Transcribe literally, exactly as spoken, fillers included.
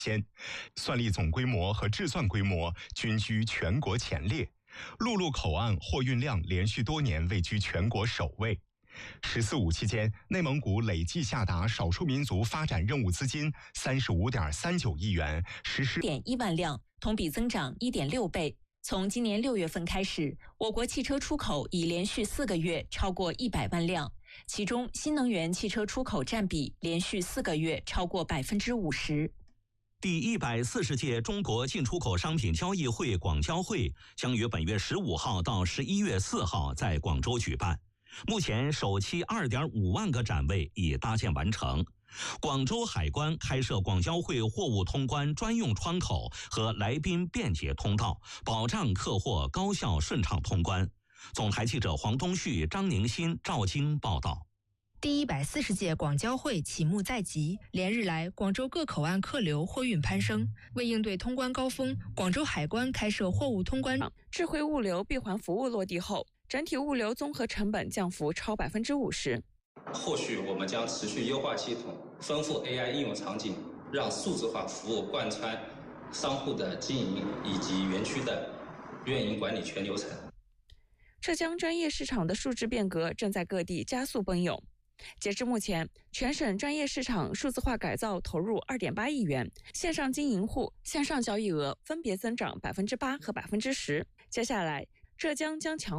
间，算力总规模和制算规模均居全国前列。陆路口岸货运量连续多年位居全国首位。十四五期间，内蒙古累计下达少数民族发展任务资金三十五点三九亿元，实施点一万辆，同比增长一点六倍。从今年六月份开始，我国汽车出口已连续四个月超过一百万辆，其中新能源汽车出口占比连续四个月超过百分之五十。 第一百四十届中国进出口商品交易会广交会将于本月十五号到十一月四号在广州举办。目前首期二点五万个展位已搭建完成。广州海关开设广交会货物通关专用窗口和来宾便捷通道，保障客货高效顺畅通关。总台记者黄东旭、张宁新、赵京报道。 第一百四十届广交会启幕在即，连日来，广州各口岸客流货运攀升。为应对通关高峰，广州海关开设货物通关智慧物流闭环服务落地后，整体物流综合成本降幅超百分之五十。 后续我们将持续优化系统，丰富 A I 应用场景，让数字化服务贯穿商户的经营以及园区的运营管理全流程。 浙江专业市场的数字变革正在各地加速奔涌。截至目前，全省专业市场数字化改造投入 二点八亿元，线上经营户线上交易额分别增长百分之八和百分之十。接下来，浙江将强